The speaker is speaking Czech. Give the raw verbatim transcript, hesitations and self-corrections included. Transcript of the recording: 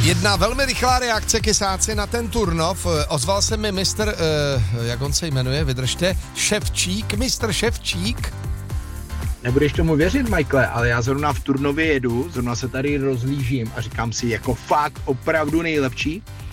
Jedna velmi rychlá reakce, kysáci, na ten Turnov. Ozval se mi mistr, uh, jak on se jmenuje, vydržte, Ševčík, mistr Ševčík. Nebudeš tomu věřit, Michaele, ale já zrovna v Turnově jedu, zrovna se tady rozlížím a říkám si, jako fakt opravdu nejlepší.